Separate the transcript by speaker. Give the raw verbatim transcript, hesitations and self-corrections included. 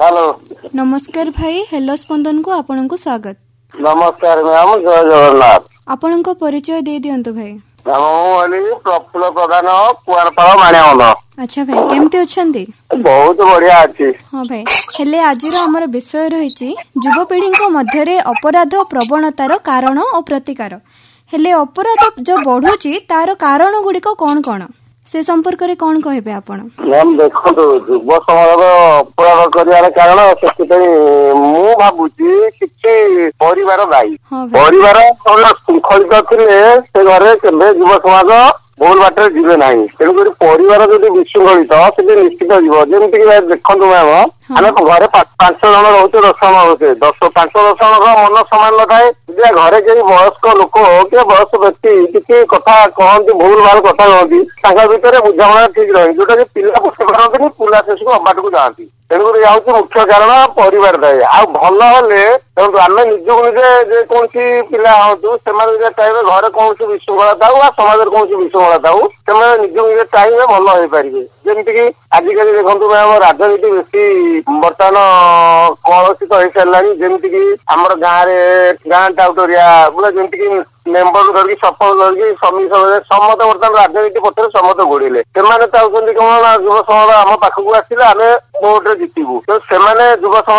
Speaker 1: Hello
Speaker 2: नमस्कार भाई hello स्पंदन को आपन को स्वागत।
Speaker 1: नमस्कार मैम जय जगन्नाथ।
Speaker 2: आपन को परिचय दे दियंतु भाई।
Speaker 1: प्रफुल्ल प्रधान कुआरपाड़ माणियावन।
Speaker 2: अच्छा भाई केमती अछंती?
Speaker 1: बहुत बढ़िया अच्छी।
Speaker 2: हाँ भाई हेले आजिर हमर विषय रहिछि युवपीढ़ी मध्य रे अपराध प्रवणतार कारण और प्रतिकार। हेले अपराध जो बढ़ुछि तार कारण गुड़िक कौन कौन से संपर्क रे कौन कहबे आपण?
Speaker 1: मैम देखो युव समाज अपराध कर कारण से मु भावुची किसी परिवार दायी। परिवार शृंखलित थिले से घरे केबे युव समाज भूल बाटे जीवे ना। तेणुक परिवार जो विशृंखलित से निश्चित जीव जमीक देखु मैम आम घरे पांच जन रोचे दस जन रोचे दस पांच दस जन मन सामान न थाए। घरे कई वयस्क लोक कि वयस्क व्यक्ति किसी कथा कहती भूल भाल कथा कहती भितर बुझाणा ठीक रहे जोटा कि पिला बुझे पारती पिला शेष को अबाट को जाती। तेणुक यह मुख्य कारण परिवार दायी। आ भल हेले आम निजक निजे कौन पिला हूँ से चाहे घरे कौन विशृंखला थाऊ समाज कौन विशृंखला थाऊ से निजक निजे चाहिए भल हो पारे। जमीक आजिकल देखो मैम राजनीति बेसी बर्तमान कलुषित हो सारा जमीक आम गाँव गाँ टाउटरिया बोले जमीक मेम्बर धरिकी सरपंच धरिकी समिति समस्त बर्तमान राजनीति पक्षर समस्त गोड़े से चाहते कौन युव समाज आम पाखक आसले आम भोटे जितबू तो से युव समाज